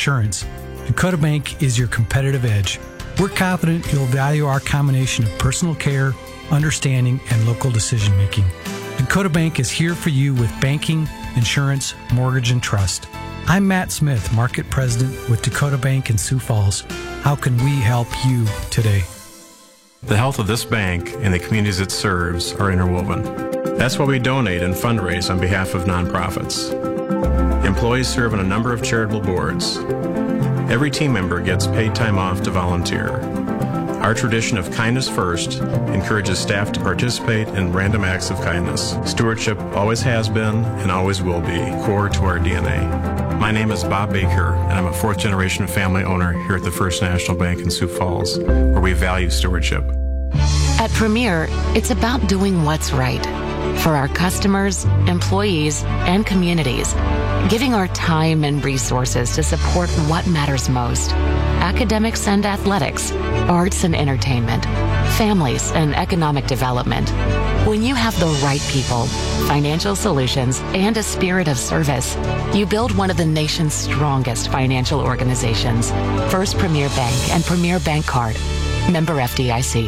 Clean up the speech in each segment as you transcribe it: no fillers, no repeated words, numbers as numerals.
insurance, Dakota Bank is your competitive edge. We're confident you'll value our combination of personal care, understanding, and local decision making. Dakota Bank is here for you with banking, insurance, mortgage, and trust. I'm Matt Smith, Market President with Dakota Bank in Sioux Falls. How can we help you today? The health of this bank and the communities it serves are interwoven. That's why we donate and fundraise on behalf of nonprofits. Employees serve on a number of charitable boards. Every team member gets paid time off to volunteer. Our tradition of kindness first encourages staff to participate in random acts of kindness. Stewardship always has been and always will be core to our DNA. My name is Bob Baker, and I'm a fourth-generation family owner here at the First National Bank in Sioux Falls, where we value stewardship. At Premier, it's about doing what's right for our customers, employees, and communities, giving our time and resources to support what matters most: academics and athletics, arts and entertainment, families and economic development. When you have the right people, financial solutions, and a spirit of service, you build one of the nation's strongest financial organizations. First Premier Bank and Premier Bank Card. Member FDIC.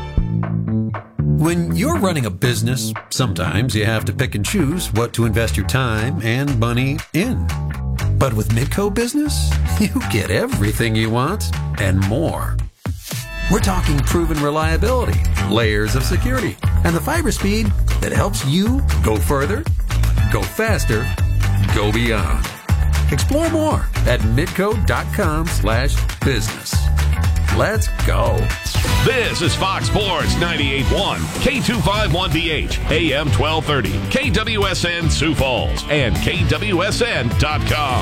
When you're running a business, sometimes you have to pick and choose what to invest your time and money in. But with Midco Business, you get everything you want and more. We're talking proven reliability, layers of security, and the fiber speed that helps you go further, go faster, go beyond. Explore more at midco.com/business. Let's go. This is Fox Sports 98.1, K251DH, AM 1230, KWSN Sioux Falls, and KWSN.com.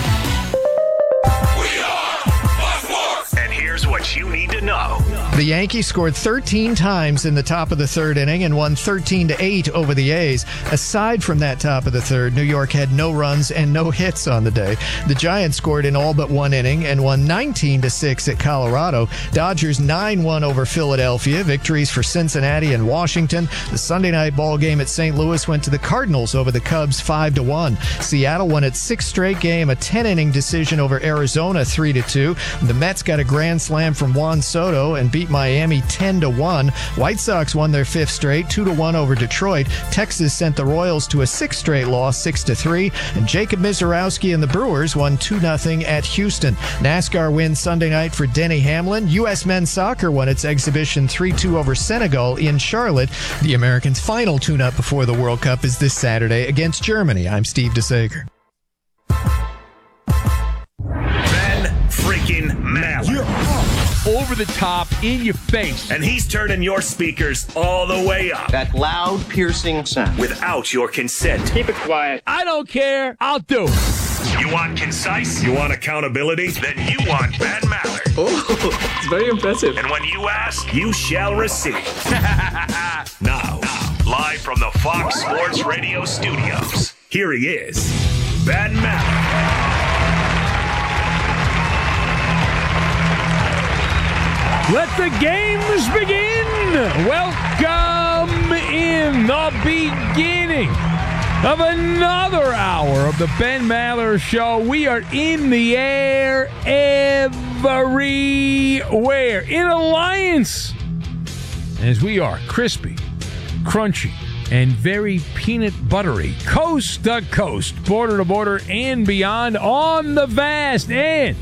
We are Fox Sports! And here's what you need to know. The Yankees scored 13 times in the top of the third inning and won 13-8 over the A's. Aside from that top of the third, New York had no runs and no hits on the day. The Giants scored in all but one inning and won 19-6 at Colorado. Dodgers 9-1 over Philadelphia. Victories for Cincinnati and Washington. The Sunday night ball game at St. Louis went to the Cardinals over the Cubs 5-1. Seattle won its sixth straight game, a 10-inning decision over Arizona 3-2. The Mets got a grand slam from Juan Soto and beat Miami 10-1. White Sox won their fifth straight, 2-1 over Detroit. Texas sent the Royals to a sixth straight loss, 6-3. And Jacob Mizorowski and the Brewers won 2-0 at Houston. NASCAR wins Sunday night for Denny Hamlin. U.S. men's soccer won its exhibition 3-2 over Senegal in Charlotte. The Americans' final tune-up before the World Cup is this Saturday against Germany. I'm Steve DeSager. Ben freaking Maller. You're over the top, in your face. And he's turning your speakers all the way up. That loud, piercing sound. Without your consent. Keep it quiet. I don't care. I'll do it. You want concise? You want accountability? Then you want Ben Maller. Oh, it's very impressive. And when you ask, you shall receive. Now, live from the Fox Sports Radio studios, here he is, Ben Maller. Let the games begin. Welcome in the beginning of another hour of the Ben Maller Show. We are in the air everywhere in alliance as we are crispy, crunchy, and very peanut buttery, coast to coast, border to border, and beyond on the vast and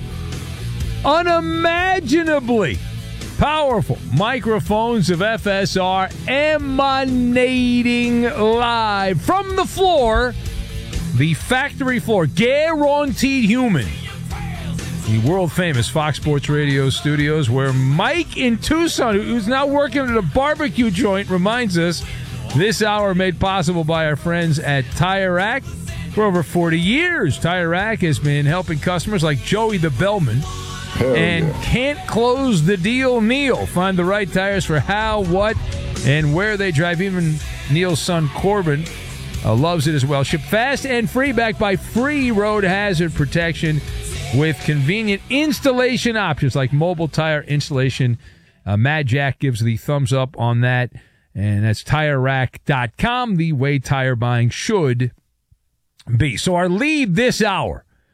unimaginably powerful microphones of FSR, emanating live from the floor, the factory floor, guaranteed human, the world-famous Fox Sports Radio studios, where Mike in Tucson, who's now working at a barbecue joint, reminds us this hour made possible by our friends at Tire Rack. For over 40 years, Tire Rack has been helping customers like Joey the Bellman can't close the deal, Neil. Find the right tires for how, what, and where they drive. Even Neil's son, Corbin, loves it as well. Ship fast and free, backed by free road hazard protection with convenient installation options like mobile tire installation. Mad Jack gives the thumbs up on that, and that's TireRack.com, the way tire buying should be. So our lead this hour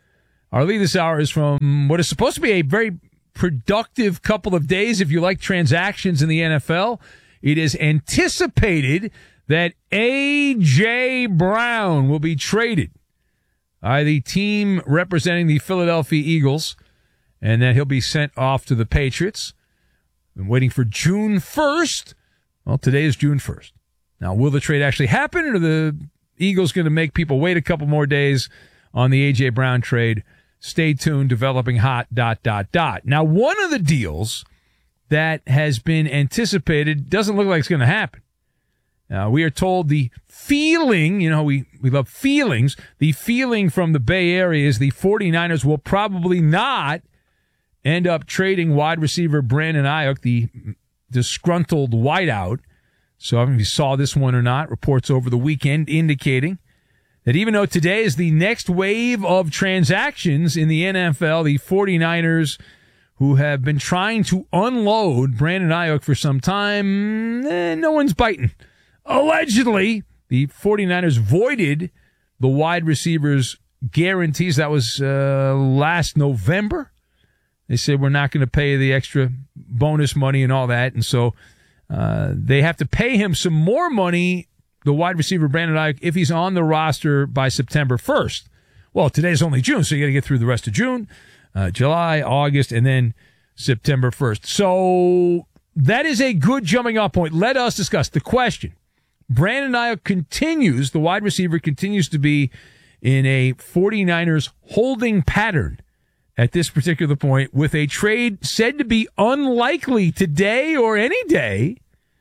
Our lead this hour is from what is supposed to be a very productive couple of days if you like transactions in the NFL. It is anticipated that A.J. Brown will be traded by the team representing the Philadelphia Eagles, and that he'll be sent off to the Patriots. Been waiting for June 1st. Well, today is June 1st. Now, will the trade actually happen, or are the Eagles going to make people wait a couple more days on the A.J. Brown trade? Stay tuned, developing hot, ... Now, one of the deals that has been anticipated doesn't look like it's going to happen. We are told the feeling, we love feelings, the feeling from the Bay Area is the 49ers will probably not end up trading wide receiver Brandon Ayuk, the disgruntled wideout. So I don't know if you saw this one or not. Reports over the weekend indicating that even though today is the next wave of transactions in the NFL, the 49ers, who have been trying to unload Brandon Ayuk for some time, no one's biting. Allegedly, the 49ers voided the wide receivers' guarantees. That was last November. They said we're not going to pay the extra bonus money and all that. And so they have to pay him some more money, the wide receiver Brandon Ayuk, if he's on the roster by September 1st. Well, today's only June, so you got to get through the rest of June, July, August, and then September 1st. So that is a good jumping off point. Let us discuss the question. Brandon Ayuk continues, the wide receiver continues to be in a 49ers holding pattern at this particular point, with a trade said to be unlikely today or any day.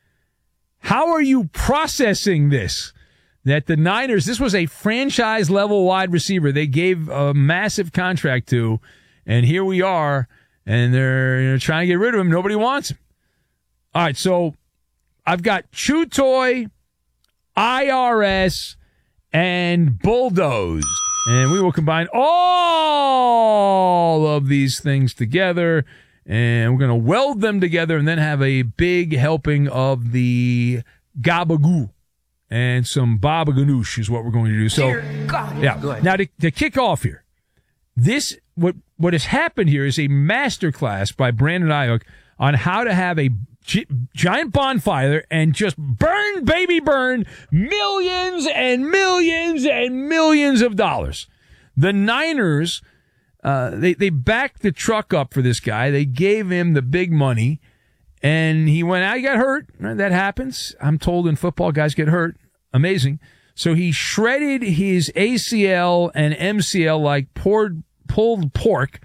How are you processing this? That the Niners, this was a franchise-level wide receiver they gave a massive contract to, and here we are, and they're trying to get rid of him. Nobody wants him. All right, so I've got Chew Toy, IRS, and Bulldoze. And we will combine all of these things together, and we're going to weld them together and then have a big helping of the gabagoo and some baba ganoush is what we're going to do. So, yeah. Now, to kick off here, this what has happened here is a masterclass by Brandon Ayuk on how to have a giant bonfire and just burn, baby, burn millions and millions and millions of dollars. The Niners, they backed the truck up for this guy. They gave him the big money, and he went out. He got hurt. That happens. I'm told in football, guys get hurt. Amazing. So he shredded his ACL and MCL like pulled pork,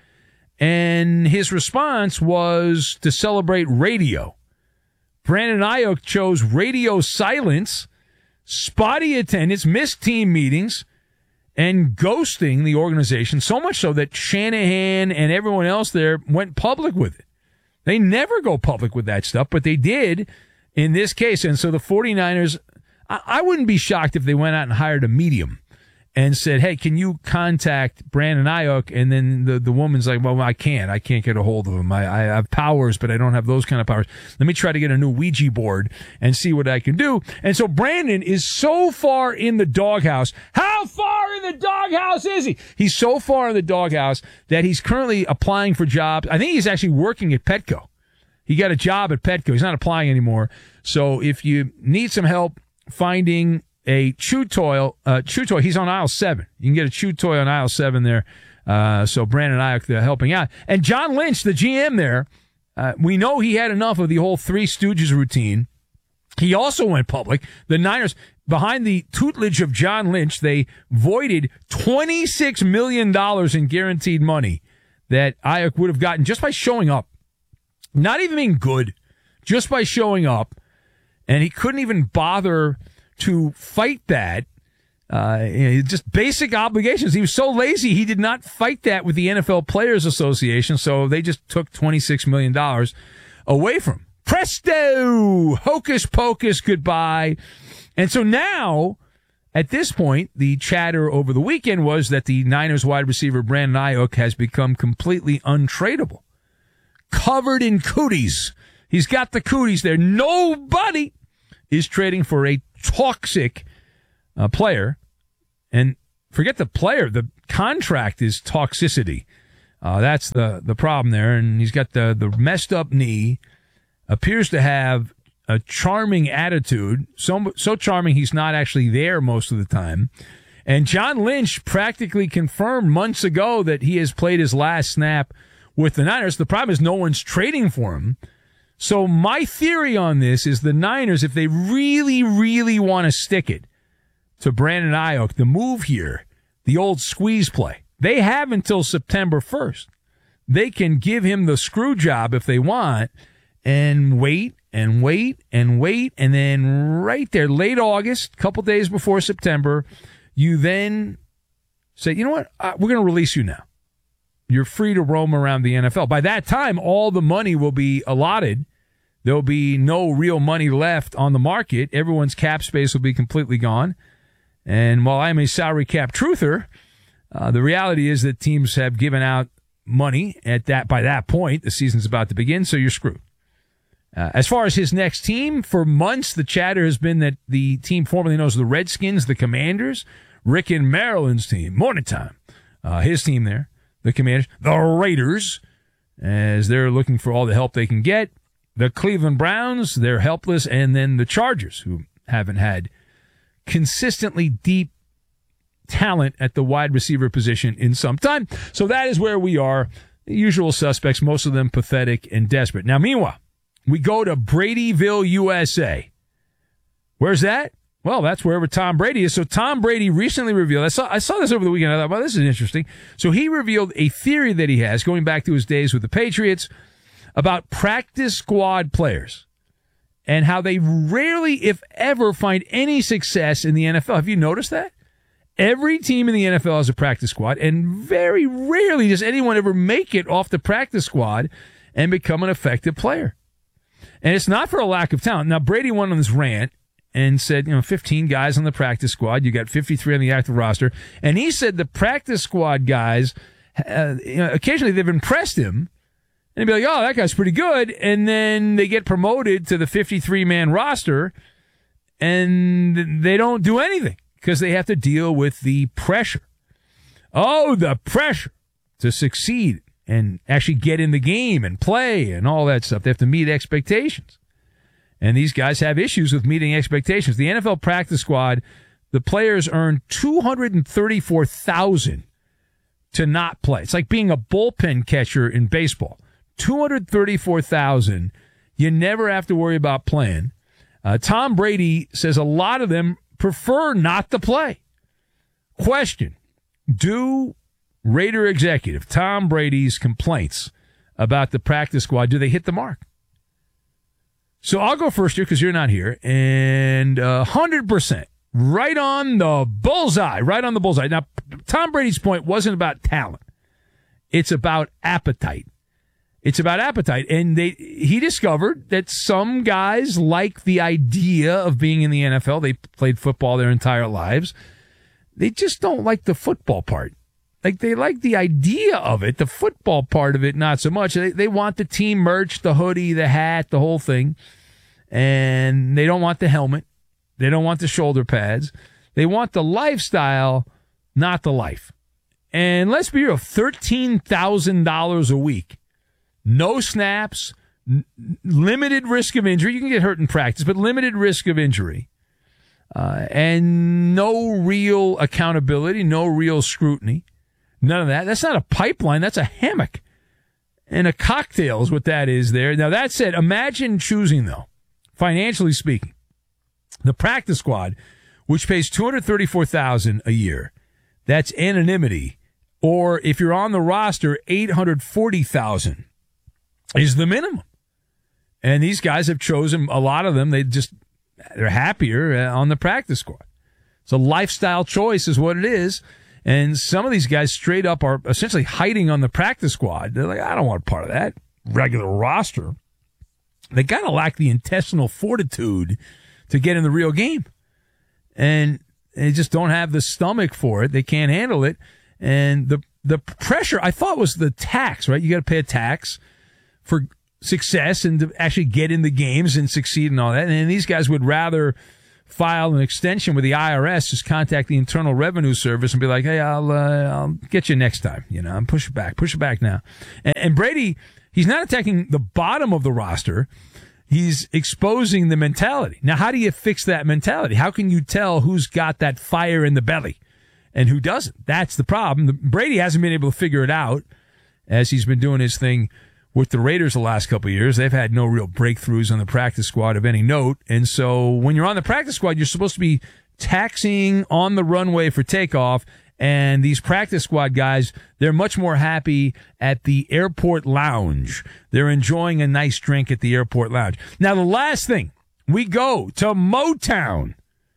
and his response was to celebrate radio. Brandon Ayuk chose radio silence, spotty attendance, missed team meetings, and ghosting the organization, so much so that Shanahan and everyone else there went public with it. They never go public with that stuff, but they did in this case. And so the 49ers, I wouldn't be shocked if they went out and hired a medium and said, hey, can you contact Brandon Ayuk? And then the woman's like, well, I can't get a hold of him. I have powers, but I don't have those kind of powers. Let me try to get a new Ouija board and see what I can do. And so Brandon is so far in the doghouse. How far in the doghouse is he? He's so far in the doghouse that he's currently applying for jobs. I think he's actually working at Petco. He got a job at Petco. He's not applying anymore. So if you need some help finding a Chew Toy, he's on aisle 7. You can get a Chew Toy on aisle 7 there. So Brandon Ayuk, they're helping out. And John Lynch, the GM there, we know he had enough of the whole Three Stooges routine. He also went public. The Niners, behind the tutelage of John Lynch, they voided $26 million in guaranteed money that Ayuk would have gotten just by showing up. Not even being good, just by showing up. And he couldn't even bother to fight that, just basic obligations. He was so lazy, he did not fight that with the NFL Players Association, so they just took $26 million away from him. Presto! Hocus pocus, goodbye. And so now, at this point, the chatter over the weekend was that the Niners wide receiver Brandon Ayuk has become completely untradeable. Covered in cooties. He's got the cooties there. Nobody is trading for a toxic player. And forget the player. The contract is toxicity. That's the problem there. And he's got the messed up knee, appears to have a charming attitude, so charming he's not actually there most of the time. And John Lynch practically confirmed months ago that he has played his last snap with the Niners. The problem is no one's trading for him. So my theory on this is the Niners, if they really, really want to stick it to Brandon Ayuk, the move here, the old squeeze play, they have until September 1st. They can give him the screw job if they want and wait and wait and wait. And then right there, late August, couple days before September, you then say, you know what? We're going to release you now. You're free to roam around the NFL. By that time, all the money will be allotted. There'll be no real money left on the market. Everyone's cap space will be completely gone. And while I'm a salary cap truther, the reality is that teams have given out money by that point. The season's about to begin, so you're screwed. As far as his next team, for months the chatter has been that the team formerly known as the Redskins, the Commanders, Rick and Maryland's team, Morning Time, his team there, the Commanders, the Raiders, as they're looking for all the help they can get, the Cleveland Browns, they're helpless, and then the Chargers, who haven't had consistently deep talent at the wide receiver position in some time. So that is where we are. The usual suspects, most of them pathetic and desperate. Now, meanwhile, we go to Bradyville, USA. Where's that? Well, that's wherever Tom Brady is. So Tom Brady recently revealed, I saw this over the weekend. I thought, well, this is interesting. So he revealed a theory that he has, going back to his days with the Patriots, about practice squad players and how they rarely, if ever, find any success in the NFL. Have you noticed that? Every team in the NFL has a practice squad, and very rarely does anyone ever make it off the practice squad and become an effective player. And it's not for a lack of talent. Now, Brady went on this rant and said, 15 guys on the practice squad. You got 53 on the active roster. And he said the practice squad guys, occasionally they've impressed him. And he'd be like, oh, that guy's pretty good. And then they get promoted to the 53-man roster, and they don't do anything because they have to deal with the pressure. Oh, the pressure to succeed and actually get in the game and play and all that stuff. They have to meet expectations. And these guys have issues with meeting expectations. The NFL practice squad, the players earn $234,000 to not play. It's like being a bullpen catcher in baseball. $234,000. You never have to worry about playing. Tom Brady says a lot of them prefer not to play. Question: do Raider executive Tom Brady's complaints about the practice squad, do they hit the mark? So I'll go first here because you're not here. And 100%. Right on the bullseye. Right on the bullseye. Now, Tom Brady's point wasn't about talent. It's about appetite. It's about appetite. And he discovered that some guys like the idea of being in the NFL. They played football their entire lives. They just don't like the football part. Like, they like the idea of it, the football part of it, not so much. They want the team merch, the hoodie, the hat, the whole thing. And they don't want the helmet. They don't want the shoulder pads. They want the lifestyle, not the life. And let's be real, $13,000 a week. No snaps, limited risk of injury. You can get hurt in practice, but limited risk of injury. And no real accountability, no real scrutiny. None of that. That's not a pipeline. That's a hammock. And a cocktail is what that is there. Now, that said, imagine choosing, though, financially speaking, the practice squad, which pays $234,000 a year. That's anonymity. Or if you're on the roster, $840,000 is the minimum. And these guys have chosen, a lot of them, they're happier on the practice squad. So lifestyle choice is what it is. And some of these guys straight up are essentially hiding on the practice squad. They're like, I don't want part of that regular roster. They kind of lack the intestinal fortitude to get in the real game. And they just don't have the stomach for it. They can't handle it. And the pressure, I thought, was the tax, right? You got to pay a tax for success and to actually get in the games and succeed and all that. And these guys would rather file an extension with the IRS, just contact the Internal Revenue Service and be like, hey, I'll get you next time. And push it back now. And Brady, he's not attacking the bottom of the roster. He's exposing the mentality. Now, how do you fix that mentality? How can you tell who's got that fire in the belly and who doesn't? That's the problem. Brady hasn't been able to figure it out as he's been doing his thing with the Raiders the last couple of years. They've had no real breakthroughs on the practice squad of any note. And so when you're on the practice squad, you're supposed to be taxiing on the runway for takeoff. And these practice squad guys, they're much more happy at the airport lounge. They're enjoying a nice drink at the airport lounge. Now, the last thing, we go to Motown,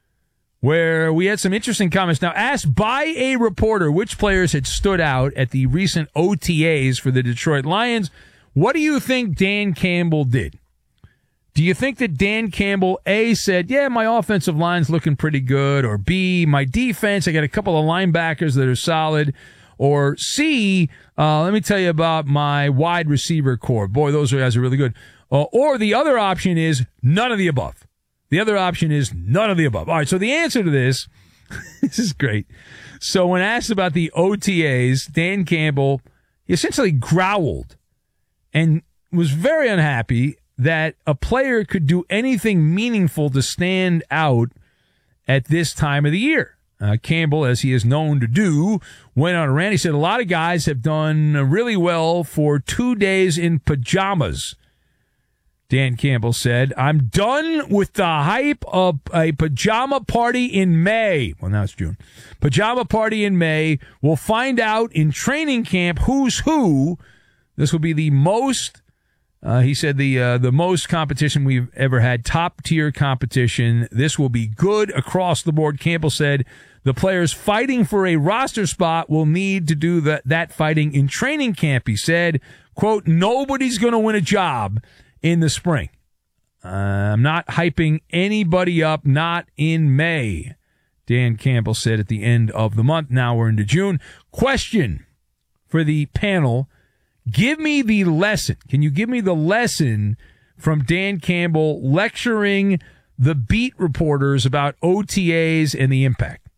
where we had some interesting comments. Now, asked by a reporter which players had stood out at the recent OTAs for the Detroit Lions, what do you think Dan Campbell did? Do you think that Dan Campbell, A, said, yeah, my offensive line's looking pretty good, or B, my defense, I got a couple of linebackers that are solid, or C, let me tell you about my wide receiver core. Boy, those guys are really good. Or the other option is none of the above. The other option is none of the above. All right, so the answer to this, this is great. So when asked about the OTAs, Dan Campbell essentially growled and was very unhappy that a player could do anything meaningful to stand out at this time of the year. Campbell, as he is known to do, went on a rant. He said a lot of guys have done really well for 2 days in pajamas. Dan Campbell said, I'm done with the hype of a pajama party in May. Well, now it's June. Pajama party in May. We'll find out in training camp who's who. This will be the most, he said, the most competition we've ever had, top-tier competition. This will be good across the board. Campbell said the players fighting for a roster spot will need to do that fighting in training camp. He said, quote, nobody's going to win a job in the spring. I'm not hyping anybody up, not in May, Dan Campbell said at the end of the month. Now we're into June. Question for the panel. Give me the lesson. Can you give me the lesson from Dan Campbell lecturing the beat reporters about OTAs and the impact?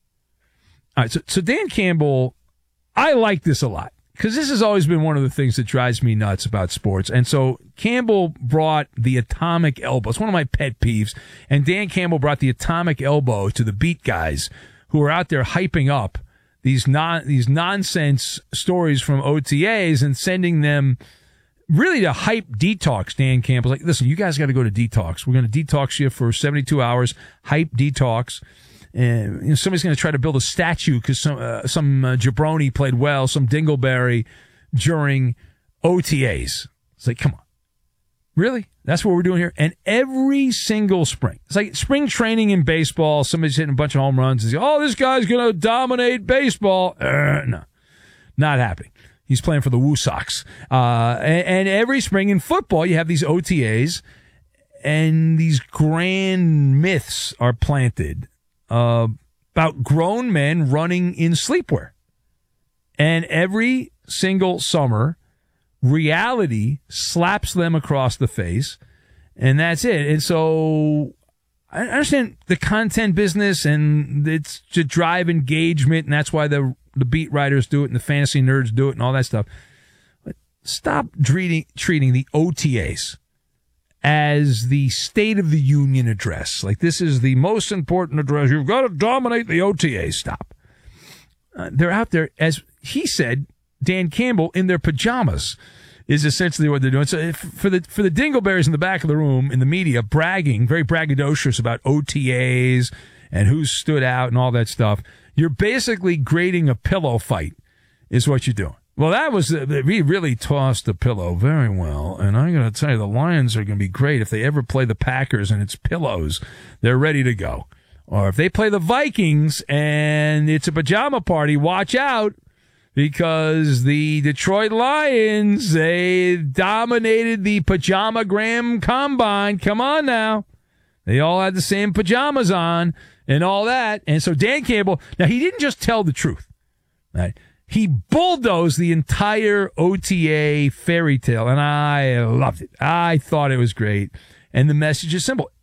All right, so Dan Campbell, I like this a lot because this has always been one of the things that drives me nuts about sports. And so Campbell brought the atomic elbow. It's one of my pet peeves. And Dan Campbell brought the atomic elbow to the beat guys who are out there hyping up these nonsense stories from OTAs and sending them really to hype detox. Dan Campbell's like, listen, you guys got to go to detox. We're going to detox you for 72 hours, hype detox. And somebody's going to try to build a statue because some jabroni played well, some dingleberry during OTAs. It's like, come on. Really? That's what we're doing here? And every single spring, it's like spring training in baseball. Somebody's hitting a bunch of home runs and say, oh, this guy's going to dominate baseball. No, not happening. He's playing for the Woo Sox. And every spring in football, you have these OTAs and these grand myths are planted about grown men running in sleepwear. And every single summer, reality slaps them across the face, and that's it. And so I understand the content business, and it's to drive engagement, and that's why the beat writers do it, and the fantasy nerds do it, and all that stuff. But stop treating the OTAs as the State of the Union address. Like, this is the most important address. You've got to dominate the OTAs. Stop. They're out there, as he said, Dan Campbell, in their pajamas is essentially what they're doing. So for the dingleberries in the back of the room in the media bragging, very braggadocious about OTAs and who stood out and all that stuff, you're basically grading a pillow fight is what you're doing. Well, that was, we really tossed the pillow very well. And I'm going to tell you, the Lions are going to be great if they ever play the Packers and it's pillows. They're ready to go. Or if they play the Vikings and it's a pajama party, watch out. Because the Detroit Lions, they dominated the Pajamagram Combine. Come on now. They all had the same pajamas on and all that. And so Dan Campbell, now he didn't just tell the truth. Right? He bulldozed the entire OTA fairy tale, and I loved it. I thought it was great. And the message is simple.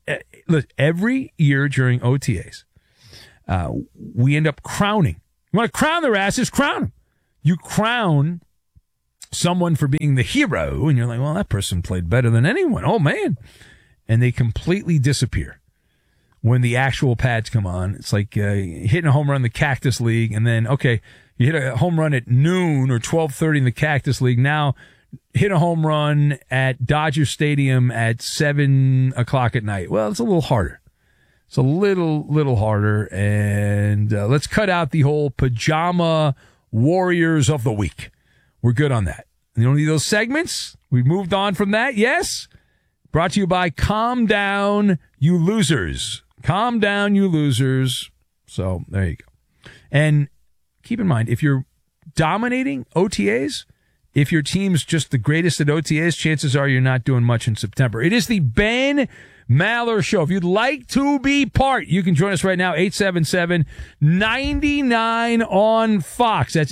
look, every year during OTAs, we end up crowning. You want to crown their asses? Crown them. You crown someone for being the hero, and you're like, well, that person played better than anyone. Oh, man. And they completely disappear when the actual pads come on. It's like hitting a home run in the Cactus League, and then, okay, you hit a home run at noon or 12:30 in the Cactus League. Now hit a home run at Dodger Stadium at 7 o'clock at night. Well, it's a little harder. It's a little harder. And let's cut out the whole pajama warriors of the week. We're good on that. You don't need those segments. We've moved on from that. Yes. Brought to you by Calm Down, You Losers. Calm down, you losers. So there you go. And keep in mind, if you're dominating OTAs, if your team's just the greatest at OTAs, chances are you're not doing much in September. It is the Ben Maller Show. If you'd like to be part, you can join us right now, 877-99 on Fox. That's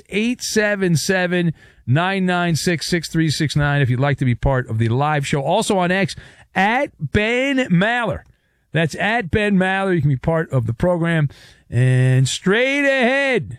877-996-6369 if you'd like to be part of the live show. Also on X, at Ben Maller. That's at Ben Maller. You can be part of the program. And straight ahead,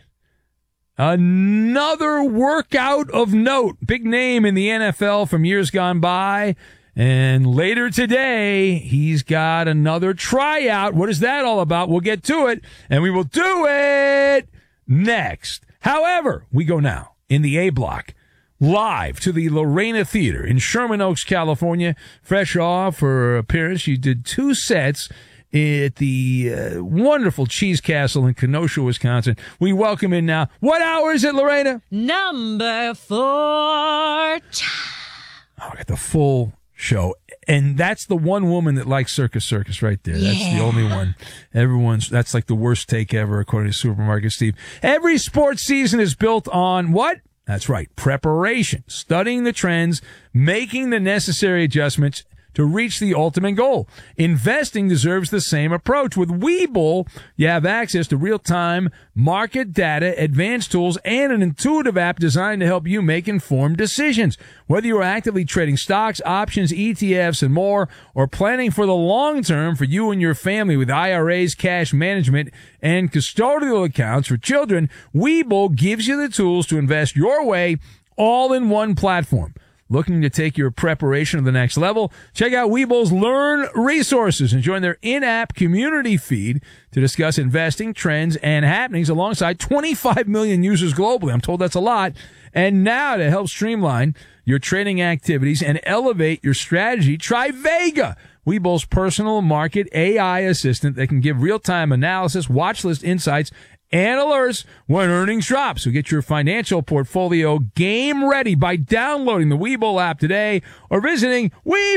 another workout of note. Big name in the NFL from years gone by. And later today, he's got another tryout. What is that all about? We'll get to it, and we will do it next. However, we go now in the A block, live to the Lorena Theater in Sherman Oaks, California. Fresh off her appearance, she did 2 sets at the wonderful Cheese Castle in Kenosha, Wisconsin. We welcome in now. What hour is it, Lorena? Number 4. Oh, I got the full show. And that's the one woman that likes Circus right there. That's the only one. That's like the worst take ever, according to Supermarket Steve. Every sports season is built on what? That's right. Preparation, studying the trends, making the necessary adjustments to reach the ultimate goal. Investing deserves the same approach. With Webull, you have access to real-time market data, advanced tools, and an intuitive app designed to help you make informed decisions. Whether you're actively trading stocks, options, ETFs, and more, or planning for the long term for you and your family with IRAs, cash management, and custodial accounts for children, Webull gives you the tools to invest your way all in one platform. Looking to take your preparation to the next level? Check out Webull's Learn resources and join their in-app community feed to discuss investing, trends, and happenings alongside 25 million users globally. I'm told that's a lot. And now to help streamline your trading activities and elevate your strategy, try Vega, Webull's personal market AI assistant that can give real-time analysis, watch list insights, and alerts when earnings drop. So get your financial portfolio game ready by downloading the Webull app today or visiting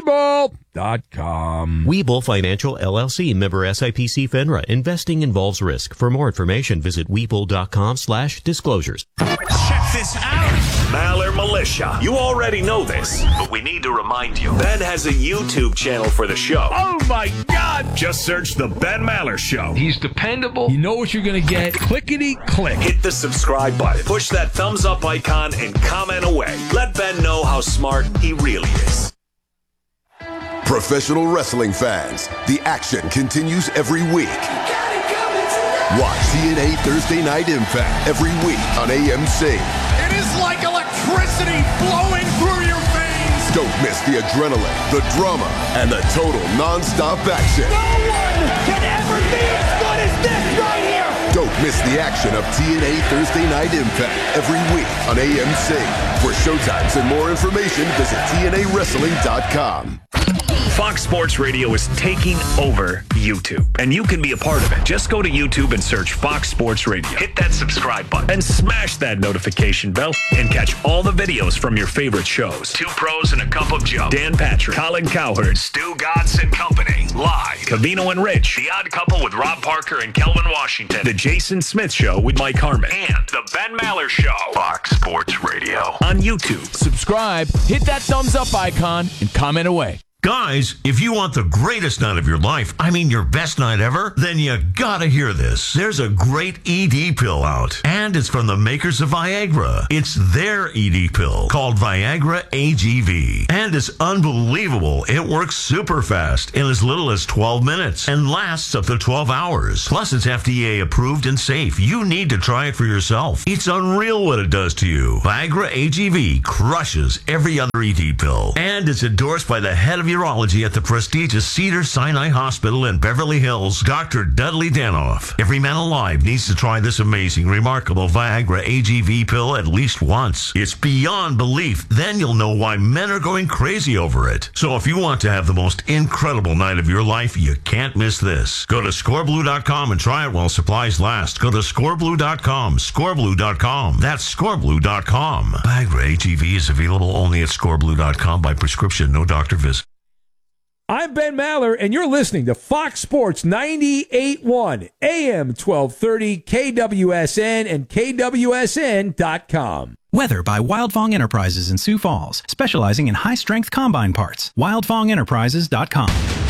Webull.com. Webull Financial LLC, member SIPC FINRA. Investing involves risk. For more information, visit Webull.com/disclosures. Check this out. Maller Militia. You already know this, but we need to remind you. Ben has a YouTube channel for the show. Oh, my God. Just search The Ben Maller Show. He's dependable. You know what you're going to get. Clickety-click. Hit the subscribe button. Push that thumbs up icon and comment away. Let Ben know how smart he really is. Professional wrestling fans, the action continues every week. Watch TNA Thursday Night Impact every week on AMC. It is like electricity flowing through your veins. Don't miss the adrenaline, the drama, and the total non-stop action. No one can ever be as good as this right here. Don't miss the action of TNA Thursday Night Impact every week on AMC. For showtimes and more information, visit TNAWrestling.com. Fox Sports Radio is taking over YouTube, and you can be a part of it. Just go to YouTube and search Fox Sports Radio. Hit that subscribe button and smash that notification bell and catch all the videos from your favorite shows. Two Pros and a Cup of Joe, Dan Patrick, Colin Cowherd, Stu Godson Company, Live, Covino and Rich, The Odd Couple with Rob Parker and Kelvin Washington, The Jason Smith Show with Mike Harmon, and The Ben Maller Show. Fox Sports Radio on YouTube. Subscribe, hit that thumbs up icon, and comment away. Guys, if you want the greatest night of your life, I mean your best night ever, then you gotta hear this. There's a great ED pill out, and it's from the makers of Viagra. It's their ED pill called Viagra AGV, and it's unbelievable. It works super fast in as little as 12 minutes and lasts up to 12 hours. Plus, it's FDA approved and safe. You need to try it for yourself. It's unreal what it does to you. Viagra AGV crushes every other ED pill, and it's endorsed by the head of urology at the prestigious Cedars-Sinai Hospital in Beverly Hills, Dr. Dudley Danoff. Every man alive needs to try this amazing, remarkable Viagra AGV pill at least once. It's beyond belief. Then you'll know why men are going crazy over it. So if you want to have the most incredible night of your life, you can't miss this. Go to scoreblue.com and try it while supplies last. Go to scoreblue.com, scoreblue.com. That's scoreblue.com. Viagra AGV is available only at scoreblue.com by prescription, no doctor visit. I'm Ben Maller, and you're listening to Fox Sports 98.1, AM 1230, KWSN, and KWSN.com. Weather by Wildfong Enterprises in Sioux Falls, specializing in high-strength combine parts. WildfongEnterprises.com.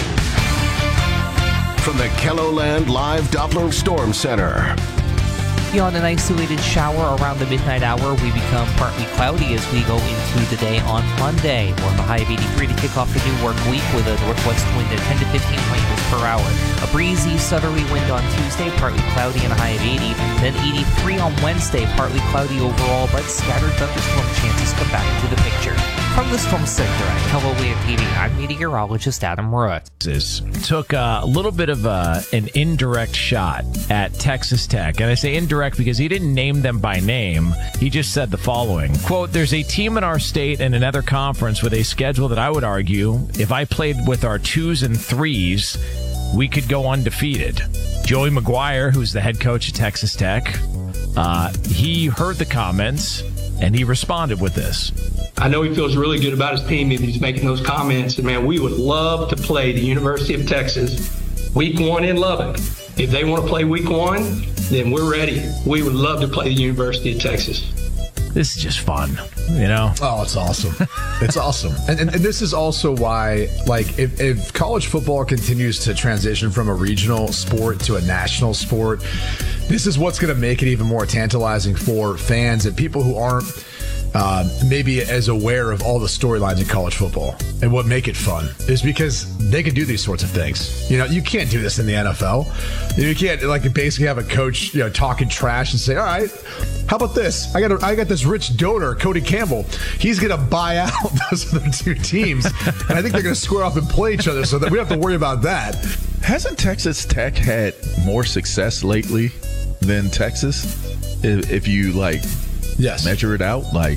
From the KELOLAND Live Doppler Storm Center. Beyond an isolated shower around the midnight hour, we become partly cloudy as we go into the day on Monday. We're on the high of 83 to kick off the new work week with a northwest wind at 10 to 15 miles per hour. A breezy, southerly wind on Tuesday, partly cloudy and a high of 80. Then 83 on Wednesday, partly cloudy overall, but scattered thunderstorm chances come back into the picture. From the Storm Center at KELOLAND TV, I'm meteorologist Adam Root. Took a little bit of an indirect shot at Texas Tech. And I say indirect because he didn't name them by name. He just said the following. Quote, there's a team in our state and another conference with a schedule that I would argue, if I played with our 2s and 3s, we could go undefeated. Joey McGuire, who's the head coach at Texas Tech, he heard the comments and he responded with this. I know he feels really good about his team if he's making those comments. And, man, we would love to play the University of Texas week 1 in Lubbock. If they want to play week 1, then we're ready. We would love to play the University of Texas. This is just fun, you know? Oh, it's awesome. It's awesome. And this is also why, like, if college football continues to transition from a regional sport to a national sport, this is what's going to make it even more tantalizing for fans and people who aren't maybe as aware of all the storylines in college football. And what make it fun is because they can do these sorts of things. You know, you can't do this in the NFL. You can't, like, basically have a coach, you know, talking trash and say, all right, how about this? I got this rich donor, Cody Campbell. He's going to buy out those other two teams. And I think they're going to square off and play each other so that we don't have to worry about that. Hasn't Texas Tech had more success lately than Texas? If you, like, measure it out, like,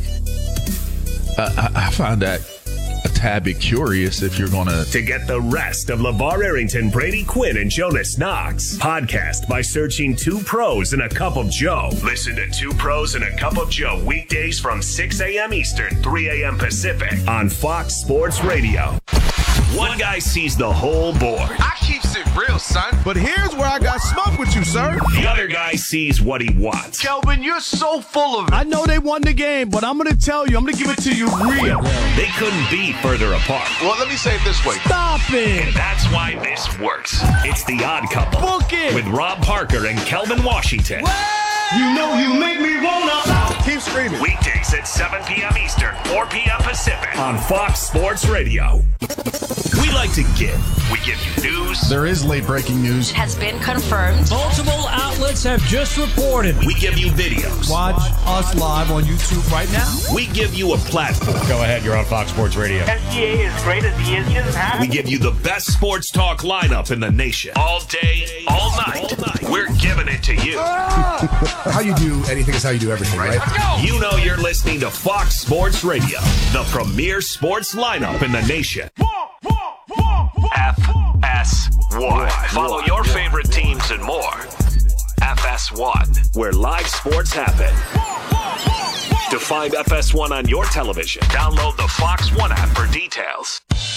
I find that a tad bit curious if you're going to get the rest of LeVar Arrington, Brady Quinn, and Jonas Knox. Podcast by searching 2 Pros and a Cup of Joe. Listen to 2 Pros and a Cup of Joe weekdays from 6 a.m. Eastern, 3 a.m. Pacific on Fox Sports Radio. One guy sees the whole board. I keeps it real, son. But here's where I got smoke with you, sir. The other guy sees what he wants. Kelvin, you're so full of it. I know they won the game, but I'm going to tell you, I'm going to give it to you real. They couldn't be further apart. Well, let me say it this way. Stop it. And that's why this works. It's The Odd Couple. Book it. With Rob Parker and Kelvin Washington. You know you make me wanna. Keep screaming. Weekdays at 7 p.m. Eastern, 4 p.m. Pacific on Fox Sports Radio. We like to give. We give you news. There is late breaking news. Has been confirmed. Multiple outlets have just reported. We give you videos. Watch us live on YouTube right now. We give you a platform. Go ahead, you're on Fox Sports Radio. SGA is great as he is. We give you the best sports talk lineup in the nation. All day, all night. We're giving it to you. How you do anything is how you do everything, right? You know you're listening to Fox Sports Radio, the premier sports lineup in the nation. FS1. Follow your favorite teams and more. FS1, where live sports happen. To find FS1 on your television, download the Fox One app for details.